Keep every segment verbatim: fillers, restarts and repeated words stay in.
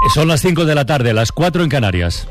Son las cinco de la tarde, las cuatro en Canarias.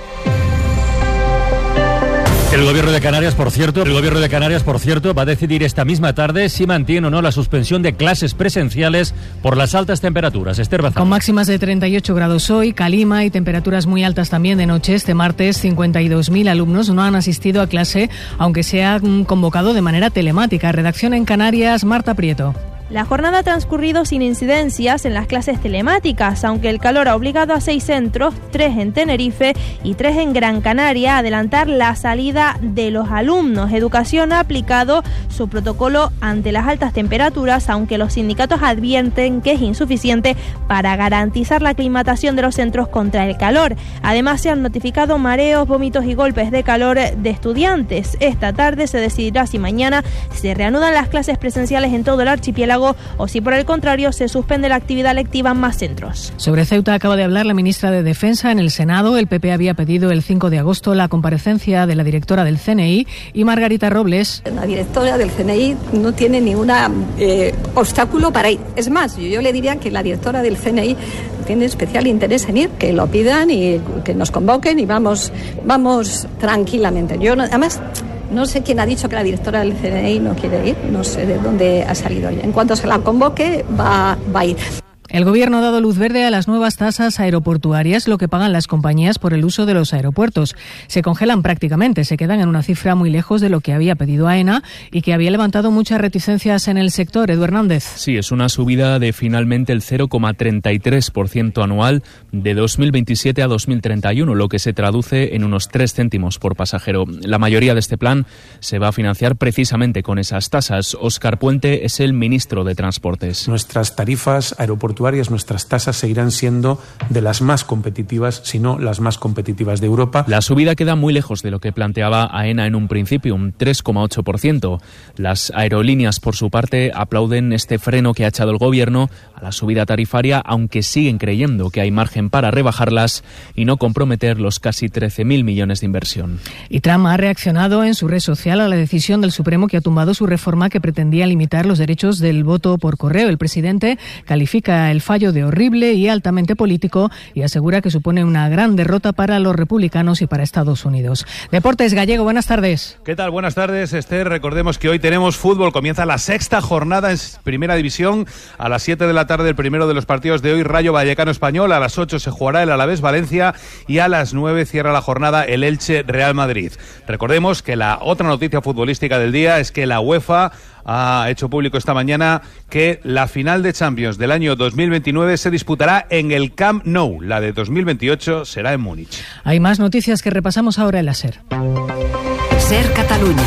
El gobierno de Canarias, por cierto, el gobierno de Canarias, por cierto, va a decidir esta misma tarde si mantiene o no la suspensión de clases presenciales por las altas temperaturas. Esther Bazán. Con máximas de treinta y ocho grados hoy, calima y temperaturas muy altas también de noche. Este martes, cincuenta y dos mil alumnos no han asistido a clase, aunque se han convocado de manera telemática. Redacción en Canarias, Marta Prieto. La jornada ha transcurrido sin incidencias en las clases telemáticas, aunque el calor ha obligado a seis centros, tres en Tenerife y tres en Gran Canaria, a adelantar la salida de los alumnos. Educación ha aplicado su protocolo ante las altas temperaturas, aunque los sindicatos advierten que es insuficiente para garantizar la aclimatación de los centros contra el calor. Además, se han notificado mareos, vómitos y golpes de calor de estudiantes. Esta tarde se decidirá si mañana se reanudan las clases presenciales en todo el archipiélago o si por el contrario se suspende la actividad lectiva en más centros. Sobre Ceuta acaba de hablar la ministra de Defensa en el Senado. El P P había pedido el cinco de agosto la comparecencia de la directora del C N I y Margarita Robles. La directora del C N I no tiene ningún eh, obstáculo para ir. Es más, yo, yo le diría que la directora del C N I tiene especial interés en ir, que lo pidan y que nos convoquen y vamos, vamos tranquilamente. Yo no, además... No sé quién ha dicho que la directora del C N I no quiere ir, no sé de dónde ha salido ella. En cuanto se la convoque, va, va a ir. El Gobierno ha dado luz verde a las nuevas tasas aeroportuarias, lo que pagan las compañías por el uso de los aeropuertos. Se congelan prácticamente, se quedan en una cifra muy lejos de lo que había pedido AENA y que había levantado muchas reticencias en el sector. Edu Hernández. Sí, es una subida de finalmente el cero coma treinta y tres por ciento anual de dos mil veintisiete a dos mil treinta y uno, lo que se traduce en unos tres céntimos por pasajero. La mayoría de este plan se va a financiar precisamente con esas tasas. Óscar Puente es el ministro de Transportes. Nuestras tarifas aeroportuarias, nuestras tasas seguirán siendo de las más competitivas, si no las más competitivas de Europa. La subida queda muy lejos de lo que planteaba AENA en un principio, un tres coma ocho por ciento. Las aerolíneas, por su parte, aplauden este freno que ha echado el Gobierno a la subida tarifaria, aunque siguen creyendo que hay margen para rebajarlas y no comprometer los casi trece mil millones de inversión. Y Trump ha reaccionado en su red social a la decisión del Supremo que ha tumbado su reforma que pretendía limitar los derechos del voto por correo. El presidente califica el fallo de horrible y altamente político y asegura que supone una gran derrota para los republicanos y para Estados Unidos. Deportes, Gallego, buenas tardes. ¿Qué tal? Buenas tardes, Esther. Recordemos que hoy tenemos fútbol. Comienza la sexta jornada en Primera División. A las siete de la tarde el primero de los partidos de hoy, Rayo Vallecano Español. A las ocho se jugará el Alavés Valencia y a las nueve cierra la jornada el Elche Real Madrid. Recordemos que la otra noticia futbolística del día es que la UEFA ha hecho público esta mañana que la final de Champions del año dos mil veintinueve se disputará en el Camp Nou. La de dos mil veintiocho será en Múnich. Hay más noticias que repasamos ahora en la SER. SER Catalunya.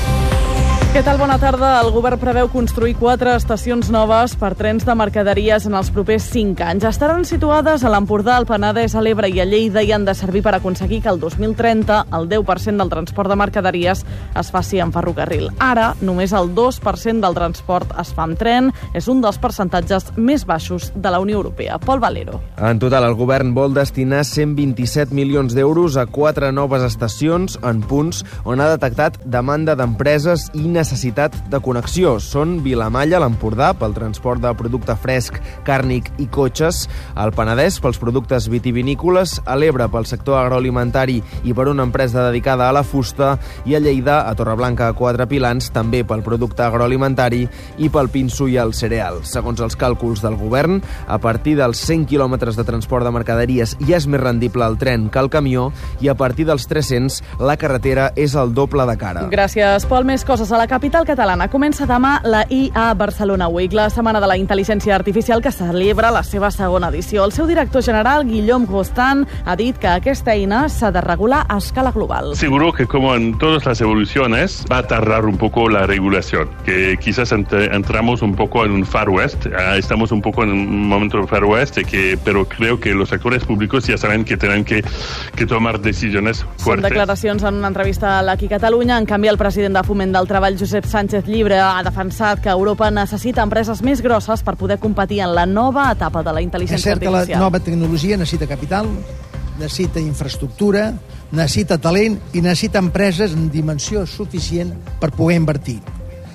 Què tal? Bona tarda. El govern preveu construir quatre estacions noves per trens de mercaderies en els propers cinc anys. Estaran situades a l'Empordà, al Penedès, a l'Ebre i a Lleida i han de servir per aconseguir que el dos mil trenta el deu per cent del transport de mercaderies es faci en ferrocarril. Ara, només el dos per cent del transport es fa amb tren. És un dels percentatges més baixos de la Unió Europea. Pol Valero. En total, el govern vol destinar cent vint-i-set milions d'euros a quatre noves estacions en punts on ha detectat demanda d'empreses i necessitat de connexió. Són Vilamalla, l'Empordà, pel transport de producte fresc, càrnic i cotxes, el Penedès pels productes vitivinícoles, a l'Ebre pel sector agroalimentari i per una empresa dedicada a la fusta, i a Lleida, a Torreblanca, a Quatre Pilans, també pel producte agroalimentari i pel pinso i el cereal. Segons els càlculs del govern, a partir dels cent quilòmetres de transport de mercaderies ja és més rendible el tren que el camió i a partir dels tres-cents la carretera és el doble de cara. Gràcies, Pol. Més coses a la capital catalana. Comença demà la I A Barcelona Week, la setmana de la intel·ligència artificial que celebra la seva segona edició. El seu director general, Guillaume Gostan, ha dit que aquesta eina s'ha de regular a escala global. Seguro que como en todas las evoluciones va a tardar un poco la regulación, que quizás entre, entramos un poco en un Far West, uh, estamos un poco en un momento de Far West, que, pero creo que los actores públicos ya saben que tienen que, que tomar decisiones fuertes. Són declaracions en una entrevista a l'Aquí Catalunya. En canvi, el president de Foment del Treball, Josep Sánchez Llibre, ha defensat que Europa necessita empreses més grosses per poder competir en la nova etapa de la intel·ligència artificial. És cert que la nova tecnologia necessita capital, necessita infraestructura, necessita talent i necessita empreses en dimensió suficient per poder invertir.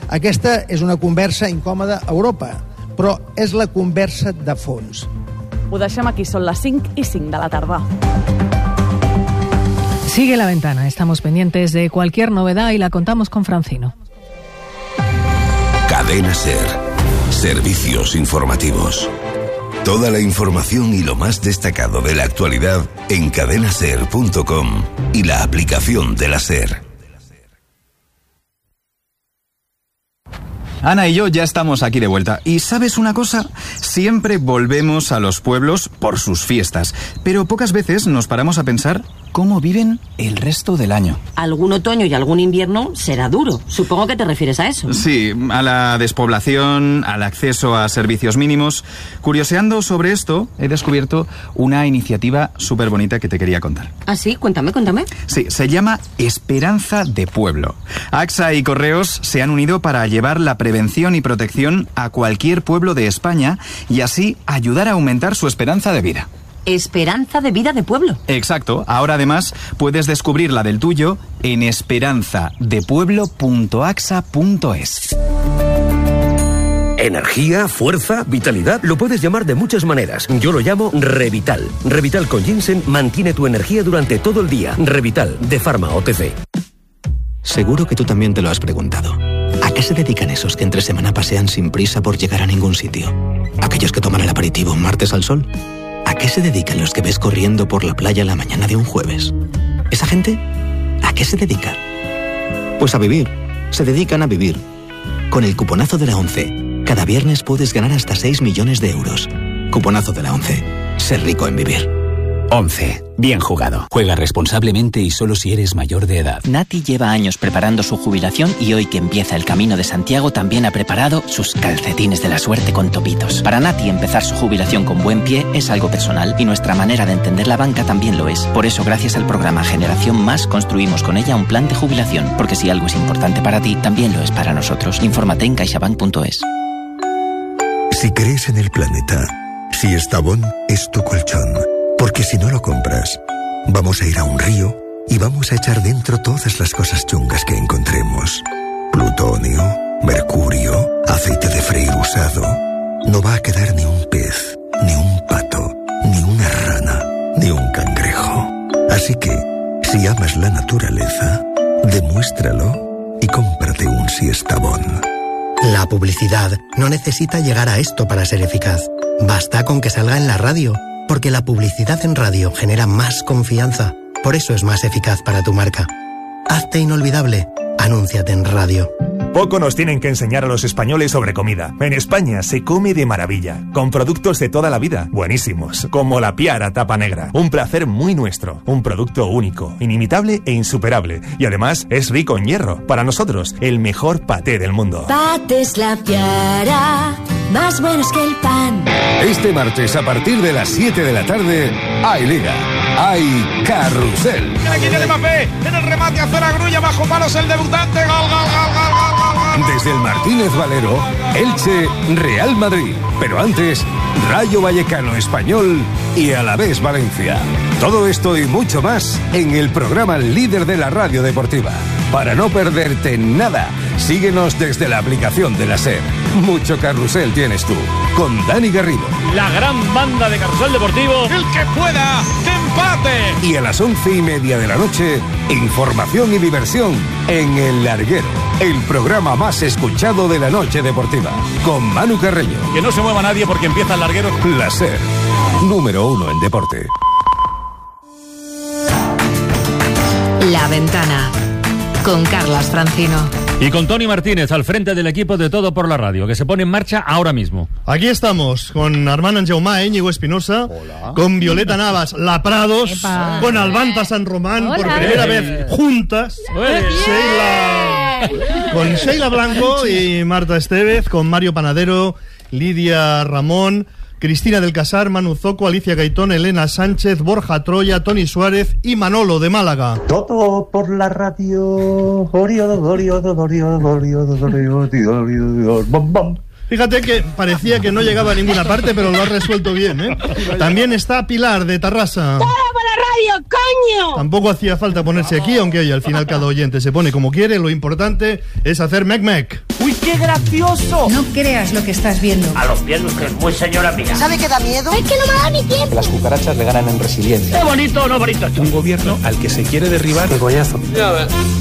Aquesta és una conversa incòmoda a Europa, però és la conversa de fons. Ho deixem aquí, són les cinc i cinc de la tarda. Sigue La Ventana. Estamos pendientes de cualquier novedad y la contamos con Francino. Cadena SER. Servicios informativos. Toda la información y lo más destacado de la actualidad en cadena ser punto com y la aplicación de la SER. Ana y yo ya estamos aquí de vuelta. Y ¿sabes una cosa? Siempre volvemos a los pueblos por sus fiestas, pero pocas veces nos paramos a pensar cómo viven el resto del año. Algún otoño y algún invierno será duro. Supongo que te refieres a eso, ¿no? Sí, a la despoblación, al acceso a servicios mínimos. Curioseando sobre esto, he descubierto una iniciativa súper bonita que te quería contar. ¿Ah, sí? Cuéntame, cuéntame. Sí, se llama Esperanza de Pueblo. AXA y Correos se han unido para llevar la prevención y protección a cualquier pueblo de España y así ayudar a aumentar su esperanza de vida. Esperanza de vida de pueblo. Exacto. Ahora además puedes descubrir la del tuyo en esperanza de pueblo punto axa punto es. Energía, fuerza, vitalidad, lo puedes llamar de muchas maneras. Yo lo llamo Revital. Revital con ginseng mantiene tu energía durante todo el día. Revital, de Pharma O T C. Seguro que tú también te lo has preguntado. ¿A qué se dedican esos que entre semana pasean sin prisa por llegar a ningún sitio? ¿Aquellos que toman el aperitivo un martes al sol? ¿A qué se dedican los que ves corriendo por la playa la mañana de un jueves? ¿Esa gente? ¿A qué se dedica? Pues a vivir. Se dedican a vivir. Con el cuponazo de la ONCE, cada viernes puedes ganar hasta seis millones de euros. Cuponazo de la ONCE. Ser rico en vivir. ONCE. Bien jugado. Juega responsablemente y solo si eres mayor de edad. Nati lleva años preparando su jubilación y hoy que empieza el Camino de Santiago también ha preparado sus calcetines de la suerte con topitos. Para Nati empezar su jubilación con buen pie es algo personal y nuestra manera de entender la banca también lo es. Por eso gracias al programa Generación Más construimos con ella un plan de jubilación, porque si algo es importante para ti, también lo es para nosotros. Infórmate en caixabank punto es. Si crees en el planeta, Siestabón es tu colchón. Porque si no lo compras, vamos a ir a un río y vamos a echar dentro todas las cosas chungas que encontremos. Plutonio, mercurio, aceite de freír usado. No va a quedar ni un pez, ni un pato, ni una rana, ni un cangrejo. Así que, si amas la naturaleza, demuéstralo y cómprate un Siestabón. La publicidad no necesita llegar a esto para ser eficaz. Basta con que salga en la radio. Porque la publicidad en radio genera más confianza. Por eso es más eficaz para tu marca. Hazte inolvidable. Anúnciate en radio. Poco nos tienen que enseñar a los españoles sobre comida. En España se come de maravilla, con productos de toda la vida, buenísimos, como la Piara Tapa Negra. Un placer muy nuestro, un producto único, inimitable e insuperable. Y además es rico en hierro. Para nosotros, el mejor paté del mundo. Patés La Piara, más buenos que el pan. Este martes a partir de las siete de la tarde, hay Liga, hay Carrusel. Aquí tiene Mbappé, en el remate a zona grulla, bajo palos el debutante, gol, gol, gol, gol, gol. Desde el Martínez Valero, Elche, Real Madrid. Pero antes, Rayo Vallecano Español y Alavés Valencia. Todo esto y mucho más en el programa líder de la radio deportiva. Para no perderte nada, síguenos desde la aplicación de la SER. Mucho carrusel tienes tú, con Dani Garrido. La gran banda de Carrusel Deportivo. El que pueda, que empate. Y a las once y media de la noche, información y diversión en El Larguero, el programa más escuchado de la noche deportiva, con Manu Carreño. Que no se mueva nadie porque empieza El Larguero. La SER, número uno en deporte. La Ventana, con Carlas Francino. Y con Tony Martínez al frente del equipo de Todo por la Radio, que se pone en marcha ahora mismo. Aquí estamos, con Armand Anjaumá, Íñigo Espinosa, Hola. Con Violeta Navas, La Prados, Epa. Con Albanta San Román, Hola. Por primera vez juntas, Sheila, con Sheila Blanco y Marta Estevez, con Mario Panadero, Lidia Ramón, Cristina del Casar, Manu Zoco, Alicia Gaitón, Elena Sánchez, Borja Troya, Tony Suárez y Manolo de Málaga. Todo por la radio. Fíjate que parecía que no llegaba a ninguna parte, pero lo has resuelto bien, ¿eh? También está Pilar de Tarrasa. ¡Todo por la radio, coño! Tampoco hacía falta ponerse aquí, aunque oye, al final cada oyente se pone como quiere. Lo importante es hacer mec-mec. ¡Uy! ¡Qué gracioso! No creas lo que estás viendo. A los pies usted es muy señora mía. ¿Sabe qué da miedo? Es que no me da ni tiempo. Que las cucarachas le ganan en resiliencia. ¡Qué bonito o no bonito! Un gobierno al que se quiere derribar. ¡Qué coñazo! Ya ves.